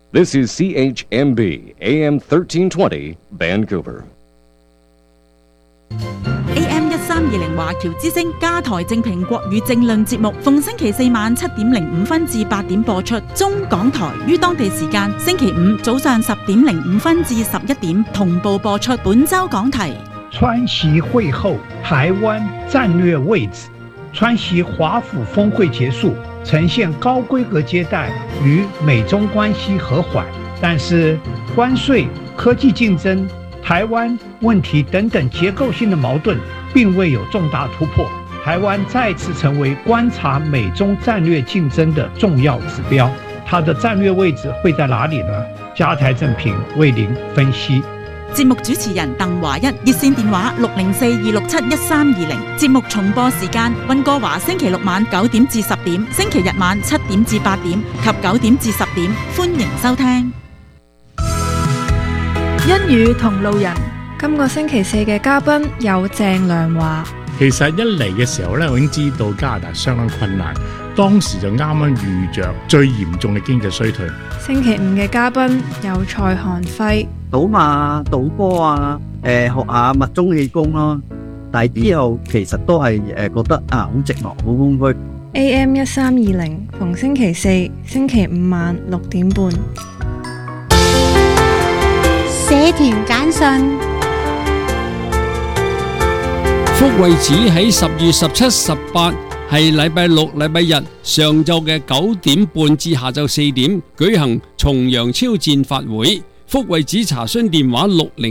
This is CHMB AM 1320 Vancouver. AM 1320華僑之聲加台正評國語政論節目，逢星期四晚7:05至8點播出。中港台於當地時間星期五早上10:05至11點同步播出。本周講題： 川習會後，台灣戰略位置。川習華府峰會結束，呈現高規格接待，與美中關係和緩，但是關稅、科技競爭、台灣問題等等結構性的矛盾並未有重大突破。台灣再次成為觀察美中戰略競爭的重要指標，它的戰略位置會在哪裡呢？加台正評為您分析。 節目主持人鄧華一，熱線電話604-267-1320。節目重播時間：溫哥華星期六晚9點至10點，星期日晚7點至8點及9點至10點。歡迎收聽。 一語同路人，今個星期四嘅嘉賓有鄭良華。 其實一嚟嘅時候咧，我已經知道加拿大相當困難，當時就啱啱遇着最嚴重嘅經濟衰退。 星期五嘅嘉賓有蔡漢輝。 賭馬賭波啊，學下密宗氣功咯，但係之後其實都係覺得好寂寞，好空虛。 AM 1320逢星期四、星期五晚6點半。 社團簡訊。 福惠寺喺10月17、18係禮拜六、禮拜日上晝嘅9點半至下晝4點舉行重陽超薦法會。福惠寺查詢電話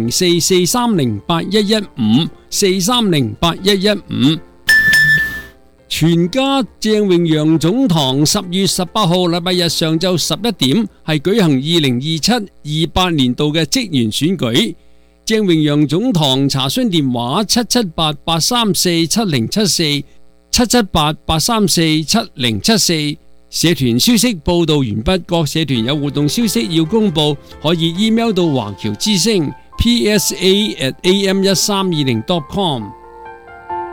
604-430-8115，430-8115。全家鄭榮陽總堂10月18號禮拜日上晝11點係舉行2027-28年度嘅職員選舉。鄭榮陽總堂查詢電話778-834-7074，778-834-7074。社團消息報道完畢，各社團有活動消息要公佈，可以 email 到華僑之聲 psa@am1320.com。